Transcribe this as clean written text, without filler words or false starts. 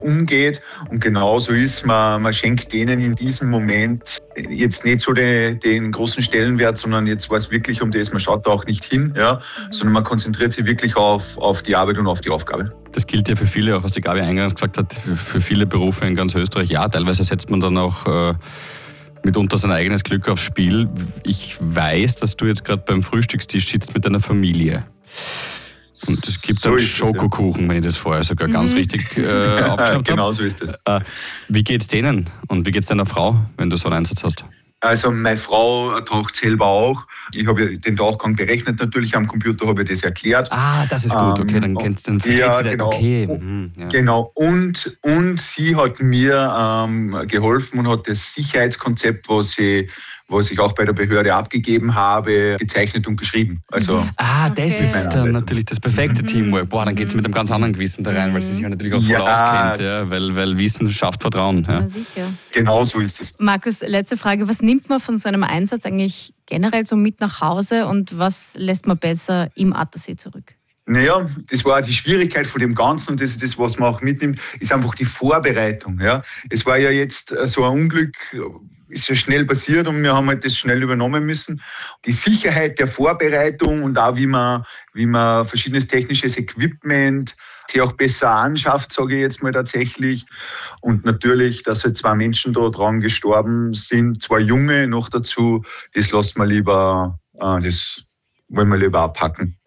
umgeht. Und genauso ist man schenkt denen in diesem Moment jetzt nicht so den großen Stellenwert, sondern jetzt war es wirklich um das, man schaut da auch nicht hin, sondern man konzentriert sich wirklich auf die Arbeit und auf die Aufgabe. Das gilt ja für viele, auch was die Gabi eingangs gesagt hat, für viele Berufe in ganz Österreich. Ja, teilweise setzt man dann auch mitunter sein eigenes Glück aufs Spiel. Ich weiß, dass du jetzt gerade beim Frühstückstisch sitzt mit deiner Familie. Und es gibt dann Schokokuchen, wenn ich das vorher sogar ganz richtig aufgeschnappt habe. Genau so ist es. Wie geht's denen und wie geht's deiner Frau, wenn du so einen Einsatz hast? Also meine Frau taucht selber auch. Ich habe ja den Tauchgang berechnet natürlich am Computer, habe ich das erklärt. Ah, das ist gut, okay, dann kennst du den genau. Okay. Genau, und sie hat mir geholfen und hat das Sicherheitskonzept, was ich auch bei der Behörde abgegeben habe, gezeichnet und geschrieben. Also, das ist dann natürlich das perfekte Teamwork. Boah, dann geht es mit einem ganz anderen Gewissen da rein, weil sie sich ja natürlich auch voll auskennt, weil Wissen schafft Vertrauen. Ja, sicher. Genau so ist es. Markus, letzte Frage. Was nimmt man von so einem Einsatz eigentlich generell so mit nach Hause und was lässt man besser im Attersee zurück? Naja, das war die Schwierigkeit von dem Ganzen und das, was man auch mitnimmt, ist einfach die Vorbereitung. Ja. Es war ja jetzt so ein Unglück, ist ja schnell passiert und wir haben halt das schnell übernommen müssen. Die Sicherheit der Vorbereitung und auch wie man verschiedenes technisches Equipment sich auch besser anschafft, sage ich jetzt mal tatsächlich. Und natürlich, dass halt 2 Menschen da dran gestorben sind, 2 Junge noch dazu, das wollen wir lieber abpacken.